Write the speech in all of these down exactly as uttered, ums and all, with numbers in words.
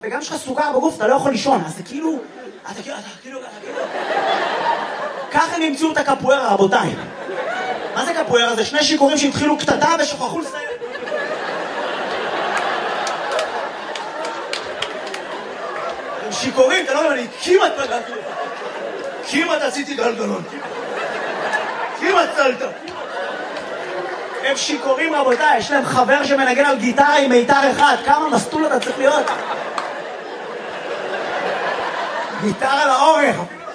וגם יש לך סוכר בגוף, אתה לא יכול לישון, אז זה כאילו... אתה כאילו... אתה כאילו... אתה כאילו... ככה הם ימצאו את הקפוארה, רבותיי. מה זה קפוארה? זה שני שיכורים שהתחילו קטטה ושוכחו לסיים. הם שיכורים, אתה לא יודע, אני כמעט פגעתי. כמעט עשיתי גלגלון. כמעט צלת. הם שיכורים, רבותיי, יש להם חבר שמנגן על גיטרה עם מיתר אחד. כמה מסטול אתה צריך להיות? גיטרה לאורך.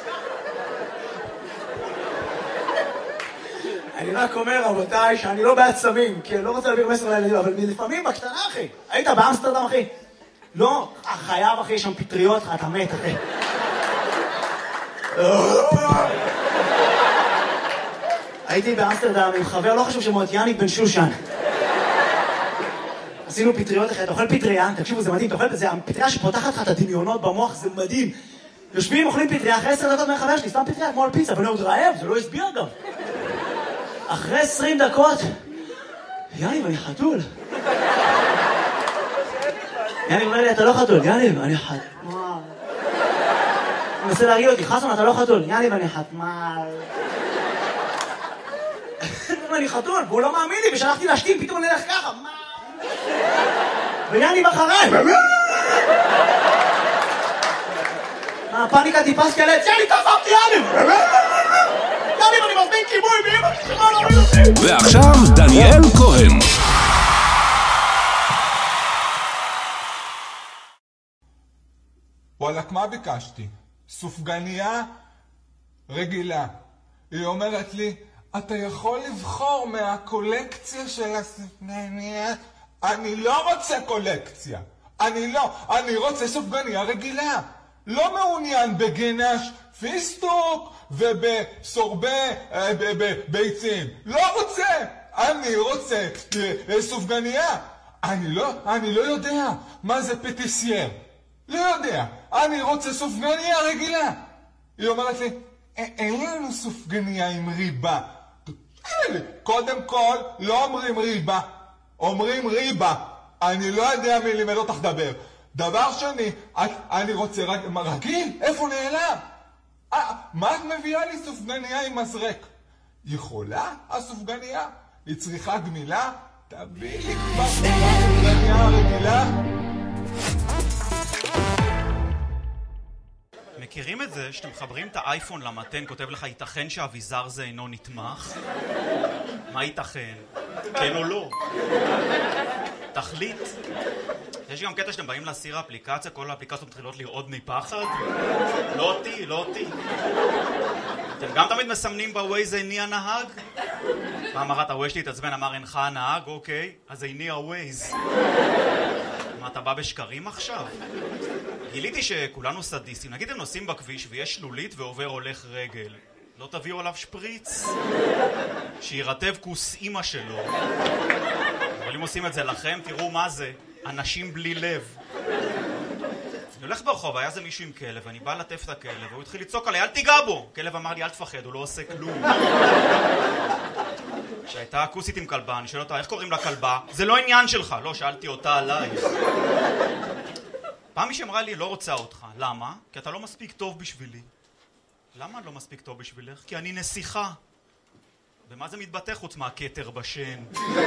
אני רק אומר, רבותיי, שאני לא בעד סמים, כי אני לא רוצה להעביר מסר לילדים, אבל לפעמים בקטנה, אחי. היית באמסטרדם, אחי? לא, חייב, אחי, שם פטריות, אתה מת, אחי. הייתי באמסטרדם עם חבר, לא חשוב שמות, יאניק בן שושן. עשינו פטריות, אחי, אתה אוכל פטריה, תקשיבו, זה מדהים, אתה אוכל, זה הפטריה שפותחת לך את הדמיונות במוח, זה מדהים. יושבים, אוכלים פטריה, אחרי עשר דקות מהחבר שלי, סתם פטריה, כמו על פיצה, אבל עוד רעב, זה לא הסביר גם. אחרי עשרים דקות, יאניב, אני חתול. יאניב אומר לי, אתה לא חתול. יאניב, אני חתול. הוא מנסה להרגיע אותי, חסון, אתה לא חתול. יאניב, אני חתמל. אני חתול, והוא לא מאמין לי, ושלחתי להשתים, פתאום נלך ככה. ויאניב אחריי. הפאניקה טיפה סקלט. יאניב, תעזבתי, יאניב. יאניב, אני מזמין כיבוי, באמא שמה לא מבין אותי. ועכשיו, דניאל כהן. וואלק, מה ביקשתי? סופגניה רגילה. היא אומרת לי, אתה יכול לבחור מהקולקציה של הסופגניה? אני לא רוצה קולקציה. אני לא. אני רוצה סופגניה רגילה. לא מעוניין בגנש פיסטוק ובסורבי ביצים. לא רוצה. אני רוצה סופגניה. אני לא, אני לא יודע מה זה פטיסייר. לא יודע. אני רוצה סופגניה רגילה. היא אומרת לי, אין לנו סופגניה עם ריבה. קודם כל, לא אומרים ריבה. אומרים ריבה. אני לא יודע מי לימד אותך דבר. דבר שני, אני רוצה רגיל. איפה נעלם? מה את מביאה לי סופגניה עם מזרק? יכולה הסופגניה? היא צריכה גמילה? תביא לי כבר סופגניה רגילה. מכירים את זה שאתם מחברים את האייפון למתן, כותב לך ייתכן שהאביזר זה אינו נתמך? מה ייתכן? כן או לא? תחליט. יש גם קטע שאתם באים להסיר האפליקציה, כל האפליקציות מתחילות לרעוד מפחד? לא אותי, לא אותי. אתם גם תמיד מסמנים בווייז איני הנהג? פעם אחת הווייז שלי התעצבן, אמר אינך הנהג, אוקיי, אז איני הווייז. מה, אתה בא בשקרים עכשיו? גיליתי שכולנו סדיסטים. נגיד הם נוסעים בכביש ויש שלולית ועובר הולך רגל. לא תביאו עליו שפריץ? שירטב כוס אמא שלו. אבל אם עושים את זה לכם, תראו מה זה. אנשים בלי לב. אני הולך ברחוב, היה זה מישהו עם כלב, ואני בא לטף את הכלב, והוא התחיל לצעוק עליי, אל תיגע בו! כלב אמר לי, אל תפחד, הוא לא עושה כלום. כשהייתה כוסית עם כלבה, אני שואל אותה, איך קוראים לה כלבה? זה לא עניין שלך. לא, שאלתי אותה עלייך. פעם מישהי אמרה לי, לא רוצה אותך. למה? כי אתה לא מספיק טוב בשבילי. למה אני לא מספיק טוב בשבילך? כי אני נסיכה. ומה זה מתבטא חוץ מהכתר בשן?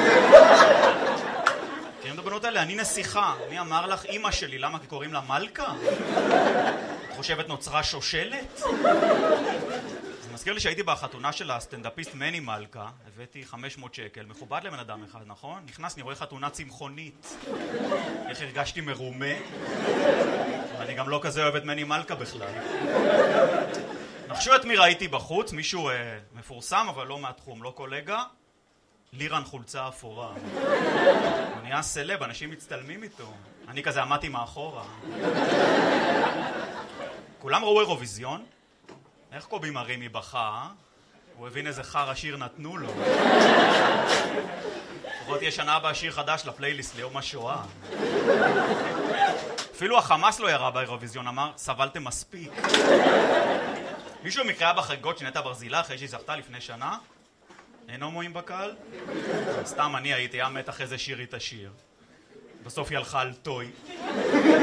כי הם הבנות האלה, אני נסיכה. מי אמר לך? אמא שלי. למה? כי קוראים לה מלכה? את חושבת נוצרה שושלת? זה מזכיר לי שהייתי בחתונה של הסטנדאפיסט מני מלכה, הבאתי חמש מאות שקל, מכובד לבן אדם אחד, נכון? נכנס, אני רואה חתונה צמחונית. איך הרגשתי מרומה? אני גם לא כזה אוהב את מני מלכה בכלל. נחשו את מי ראיתי בחוץ, מישהו אה, מפורסם אבל לא מהתחום, לא קולגה, לירן חולצה אפורה. הוא נהיה סלב, אנשים מצטלמים איתו. אני כזה עמדתי מאחורה. כולם ראו אירוויזיון? איך קובי מרימי בכה, אה? הוא הבין איזה חר השיר נתנו לו. לפחות יש שנה הבאה שיר חדש לפלייליסט ליום השואה. אפילו החמאס לא ירה באירוויזיון, אמר, סבלתם מספיק. מישהו מקריאה בחגיגות של נטע ברזילה אחרי שהיא זכתה לפני שנה? אין הומואים בקהל? סתם אני הייתי, היה מת אחרי זה שירי את השיר. בסוף היא הלכה על טוי.